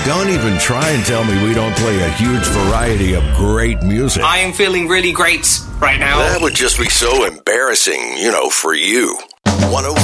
Don't even try and tell me we don't play a huge variety of great music. I am feeling really great right now. That would just be so embarrassing, for you. 105.